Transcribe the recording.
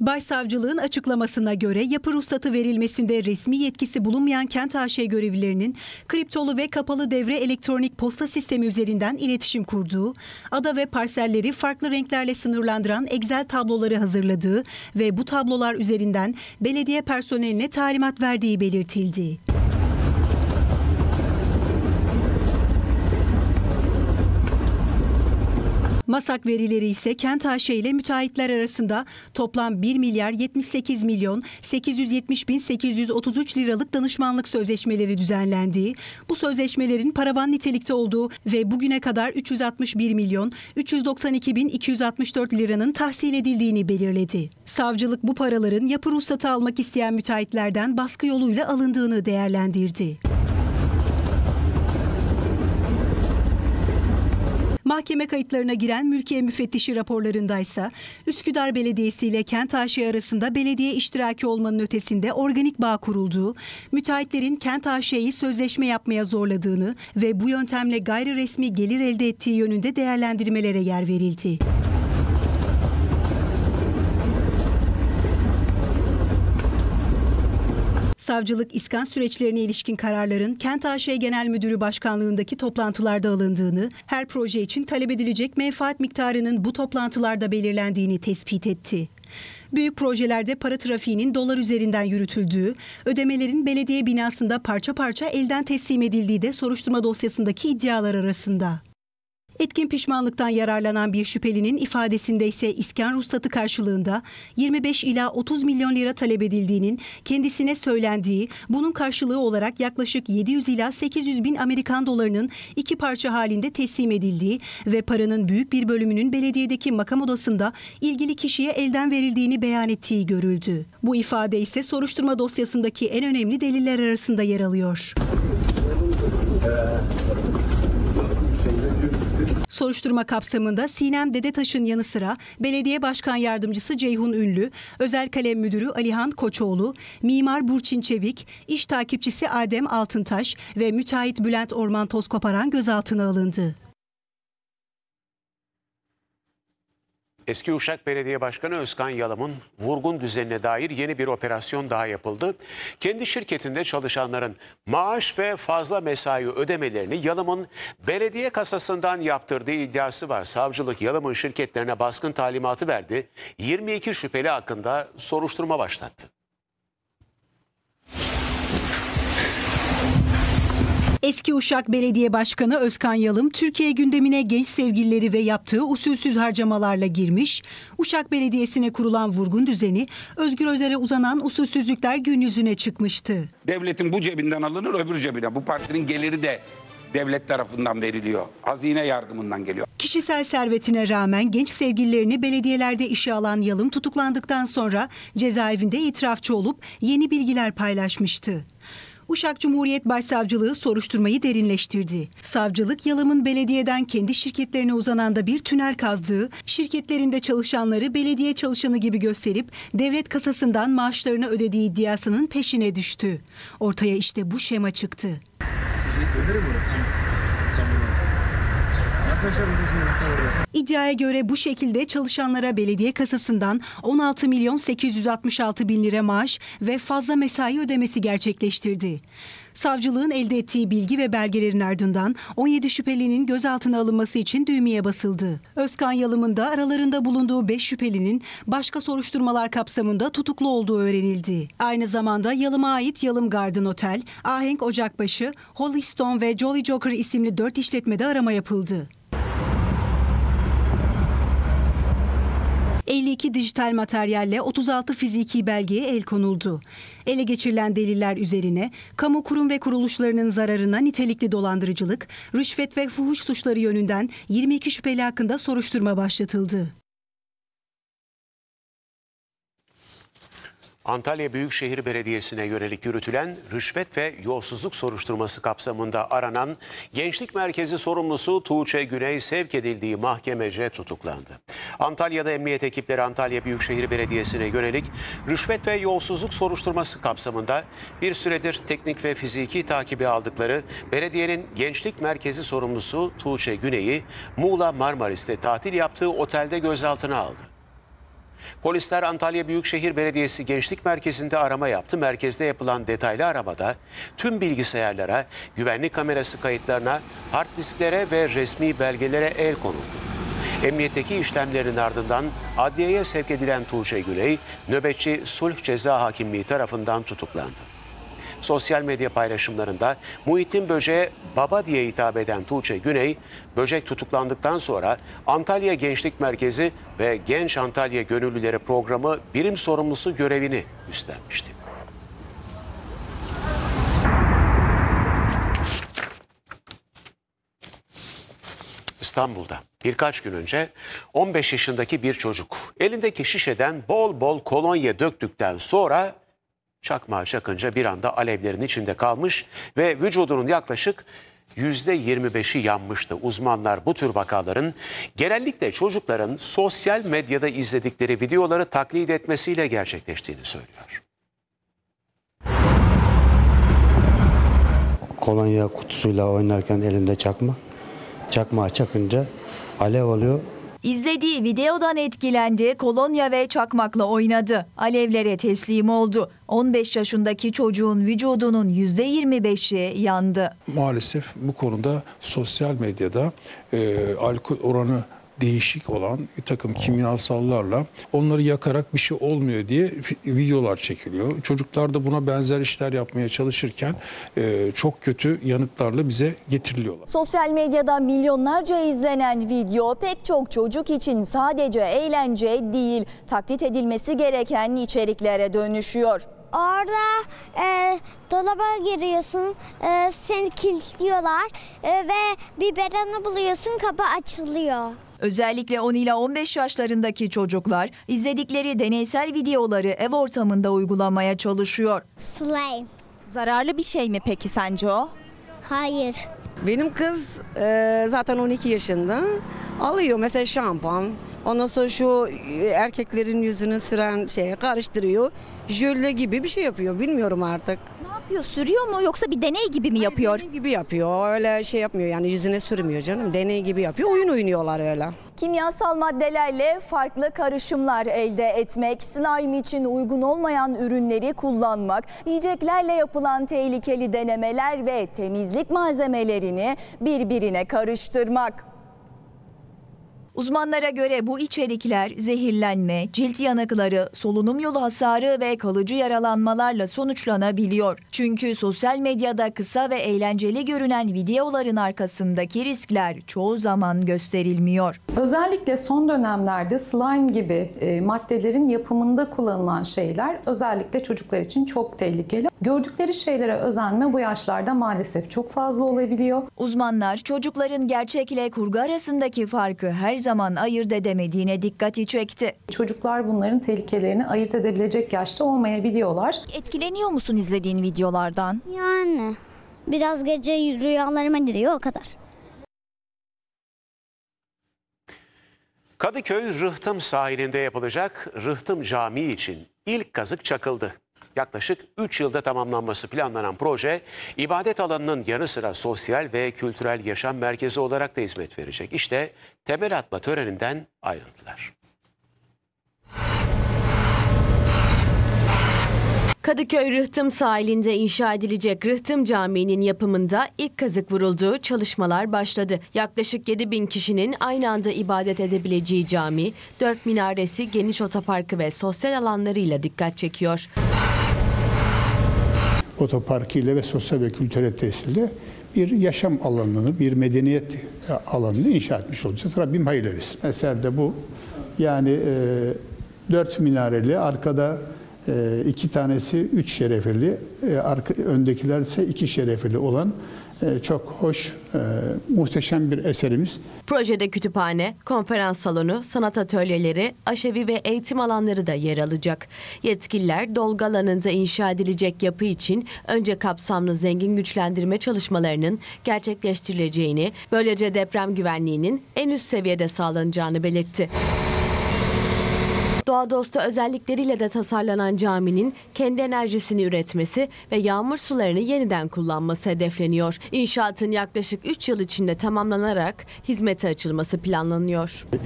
Başsavcılığın açıklamasına göre yapı ruhsatı verilmesinde resmi yetkisi bulunmayan Kent AŞ görevlilerinin kriptolu ve kapalı devre elektronik posta sistemi üzerinden iletişim kurduğu, ada ve parselleri farklı renklerle sınırlandıran Excel tabloları hazırladığı ve bu tablolar üzerinden belediye personeline talimat verdiği belirtildi. MASAK verileri ise Kent AŞ ile müteahhitler arasında toplam 1 milyar 78 milyon 870 bin 833 liralık danışmanlık sözleşmeleri düzenlendiği, bu sözleşmelerin paravan nitelikte olduğu ve bugüne kadar 361 milyon 392 bin 264 liranın tahsil edildiğini belirledi. Savcılık bu paraların yapı ruhsatı almak isteyen müteahhitlerden baskı yoluyla alındığını değerlendirdi. Mahkeme kayıtlarına giren mülkiye müfettişi raporlarındaysa Üsküdar Belediyesi ile Kent AŞ arasında belediye iştiraki olmanın ötesinde organik bağ kurulduğu, müteahhitlerin Kent AŞ'yi sözleşme yapmaya zorladığını ve bu yöntemle gayri resmi gelir elde ettiği yönünde değerlendirmelere yer verildi. Savcılık iskan süreçlerine ilişkin kararların Kent AŞ Genel Müdürü Başkanlığındaki toplantılarda alındığını, her proje için talep edilecek menfaat miktarının bu toplantılarda belirlendiğini tespit etti. Büyük projelerde para trafiğinin dolar üzerinden yürütüldüğü, ödemelerin belediye binasında parça parça elden teslim edildiği de soruşturma dosyasındaki iddialar arasında. Etkin pişmanlıktan yararlanan bir şüphelinin ifadesinde ise iskan ruhsatı karşılığında 25 ila 30 milyon lira talep edildiğinin kendisine söylendiği, bunun karşılığı olarak yaklaşık 700 ila 800 bin Amerikan dolarının iki parça halinde teslim edildiği ve paranın büyük bir bölümünün belediyedeki makam odasında ilgili kişiye elden verildiğini beyan ettiği görüldü. Bu ifade ise soruşturma dosyasındaki en önemli deliller arasında yer alıyor. Soruşturma kapsamında Sinem Dedetaş'ın yanı sıra Belediye Başkan Yardımcısı Ceyhun Ünlü, Özel Kalem Müdürü Alihan Koçoğlu, Mimar Burçin Çevik, İş Takipçisi Adem Altıntaş ve müteahhit Bülent Orman Tozkoparan gözaltına alındı. Eski Uşak Belediye Başkanı Özkan Yalım'ın vurgun düzenine dair yeni bir operasyon daha yapıldı. Kendi şirketinde çalışanların maaş ve fazla mesai ödemelerini Yalım'ın belediye kasasından yaptırdığı iddiası var. Savcılık Yalım'ın şirketlerine baskın talimatı verdi. 22 şüpheli hakkında soruşturma başlattı. Eski Uşak Belediye Başkanı Özkan Yalım, Türkiye gündemine genç sevgilileri ve yaptığı usulsüz harcamalarla girmiş, Uşak Belediyesi'ne kurulan vurgun düzeni, Özgür Özel'e uzanan usulsüzlükler gün yüzüne çıkmıştı. Devletin bu cebinden alınır, öbür cebine. Bu partinin geliri de devlet tarafından veriliyor. Hazine yardımından geliyor. Kişisel servetine rağmen genç sevgililerini belediyelerde işe alan Yalım tutuklandıktan sonra cezaevinde itirafçı olup yeni bilgiler paylaşmıştı. Uşak Cumhuriyet Başsavcılığı soruşturmayı derinleştirdi. Savcılık Yalım'ın belediyeden kendi şirketlerine uzanan da bir tünel kazdığı, şirketlerinde çalışanları belediye çalışanı gibi gösterip devlet kasasından maaşlarını ödediği iddiasının peşine düştü. Ortaya işte bu şema çıktı. İddiaya göre bu şekilde çalışanlara belediye kasasından 16 milyon 866 bin lira maaş ve fazla mesai ödemesi gerçekleştirdi. Savcılığın elde ettiği bilgi ve belgelerin ardından 17 şüphelinin gözaltına alınması için düğmeye basıldı. Özkan Yalım'ın da aralarında bulunduğu 5 şüphelinin başka soruşturmalar kapsamında tutuklu olduğu öğrenildi. Aynı zamanda Yalım'a ait Yalım Garden Otel, Ahenk Ocakbaşı, Holy ve Jolly Joker isimli 4 işletmede arama yapıldı. 52 dijital materyalle 36 fiziki belgeye el konuldu. Ele geçirilen deliller üzerine kamu kurum ve kuruluşlarının zararına nitelikli dolandırıcılık, rüşvet ve fuhuş suçları yönünden 22 şüpheli hakkında soruşturma başlatıldı. Antalya Büyükşehir Belediyesi'ne yönelik yürütülen rüşvet ve yolsuzluk soruşturması kapsamında aranan Gençlik Merkezi sorumlusu Tuğçe Güney sevk edildiği mahkemece tutuklandı. Antalya'da emniyet ekipleri Antalya Büyükşehir Belediyesi'ne yönelik rüşvet ve yolsuzluk soruşturması kapsamında bir süredir teknik ve fiziki takibi aldıkları belediyenin Gençlik Merkezi sorumlusu Tuğçe Güney'i Muğla Marmaris'te tatil yaptığı otelde gözaltına aldı. Polisler Antalya Büyükşehir Belediyesi Gençlik Merkezi'nde arama yaptı. Merkezde yapılan detaylı aramada tüm bilgisayarlara, güvenlik kamerası kayıtlarına, hard disklere ve resmi belgelere el konuldu. Emniyetteki işlemlerin ardından adliyeye sevk edilen Tuğçe Güney, nöbetçi sulh ceza hakimliği tarafından tutuklandı. Sosyal medya paylaşımlarında Muhittin Böcek'e baba diye hitap eden Tuğçe Güney, Böcek tutuklandıktan sonra Antalya Gençlik Merkezi ve Genç Antalya Gönüllüleri Programı birim sorumlusu görevini üstlenmişti. İstanbul'da birkaç gün önce 15 yaşındaki bir çocuk elindeki şişeden bol bol kolonya döktükten sonra çakmağı çakınca bir anda alevlerin içinde kalmış ve vücudunun yaklaşık %25'i yanmıştı. Uzmanlar bu tür vakaların genellikle çocukların sosyal medyada izledikleri videoları taklit etmesiyle gerçekleştiğini söylüyor. Kolonya kutusuyla oynarken elinde çakmak. Çakmağı çakınca alev oluyor. İzlediği videodan etkilendi, kolonya ve çakmakla oynadı. Alevlere teslim oldu. 15 yaşındaki çocuğun vücudunun %25'i yandı. Maalesef bu konuda sosyal medyada alkol oranı değişik olan bir takım kimyasallarla onları yakarak bir şey olmuyor diye videolar çekiliyor. Çocuklar da buna benzer işler yapmaya çalışırken çok kötü yanıtlarla bize getiriliyorlar. Sosyal medyada milyonlarca izlenen video pek çok çocuk için sadece eğlence değil, taklit edilmesi gereken içeriklere dönüşüyor. Orada dolaba giriyorsun, seni kilitliyorlar ve biberonu buluyorsun, kapı açılıyor. Özellikle 10 ila 15 yaşlarındaki çocuklar izledikleri deneysel videoları ev ortamında uygulamaya çalışıyor. Slime. Zararlı bir şey mi peki sence o? Hayır. Benim kız zaten 12 yaşında alıyor mesela şampuan. Ondan sonra şu erkeklerin yüzünü süren şeye karıştırıyor. Jöle gibi bir şey yapıyor, bilmiyorum artık. Ne yapıyor? Sürüyor mu yoksa bir deney gibi mi yapıyor? Deney gibi yapıyor, öyle şey yapmıyor yani yüzüne sürmüyor canım. Deney gibi yapıyor, oyun oynuyorlar öyle. Kimyasal maddelerle farklı karışımlar elde etmek, slime için uygun olmayan ürünleri kullanmak, yiyeceklerle yapılan tehlikeli denemeler ve temizlik malzemelerini birbirine karıştırmak. Uzmanlara göre bu içerikler zehirlenme, cilt yanıkları, solunum yolu hasarı ve kalıcı yaralanmalarla sonuçlanabiliyor. Çünkü sosyal medyada kısa ve eğlenceli görünen videoların arkasındaki riskler çoğu zaman gösterilmiyor. Özellikle son dönemlerde slime gibi maddelerin yapımında kullanılan şeyler özellikle çocuklar için çok tehlikeli. Gördükleri şeylere özenme bu yaşlarda maalesef çok fazla olabiliyor. Uzmanlar çocukların gerçekle kurgu arasındaki farkı her zaman ayırt edemediğine dikkati çekti. Çocuklar bunların tehlikelerini ayırt edebilecek yaşta olmayabiliyorlar. Etkileniyor musun izlediğin videolardan? Yani biraz gece rüyalarıma giriyor, o kadar. Kadıköy Rıhtım sahilinde yapılacak Rıhtım Camii için ilk kazık çakıldı. Yaklaşık 3 yılda tamamlanması planlanan proje, ibadet alanının yanı sıra sosyal ve kültürel yaşam merkezi olarak da hizmet verecek. İşte temel atma töreninden ayrıntılar. Kadıköy Rıhtım sahilinde inşa edilecek Rıhtım Camii'nin yapımında ilk kazık vuruldu, çalışmalar başladı. Yaklaşık 7.000 kişinin aynı anda ibadet edebileceği cami, 4 minaresi, geniş otoparkı ve sosyal alanlarıyla dikkat çekiyor. Otoparkıyla ve sosyal ve kültürel tesisle bir yaşam alanını, bir medeniyet alanını inşa etmiş olacağız. Rabbim hayırlı etsin. Eserde bu. Yani 4 minareli, arkada 2 tanesi 3 şerefeli, öndekiler ise 2 şerefeli olan çok hoş, muhteşem bir eserimiz. Projede kütüphane, konferans salonu, sanat atölyeleri, aşevi ve eğitim alanları da yer alacak. Yetkililer dolgu alanında inşa edilecek yapı için önce kapsamlı zengin güçlendirme çalışmalarının gerçekleştirileceğini, böylece deprem güvenliğinin en üst seviyede sağlanacağını belirtti. Doğa dostu özellikleriyle de tasarlanan caminin kendi enerjisini üretmesi ve yağmur sularını yeniden kullanması hedefleniyor. İnşaatın yaklaşık 3 yıl içinde tamamlanarak hizmete açılması planlanıyor.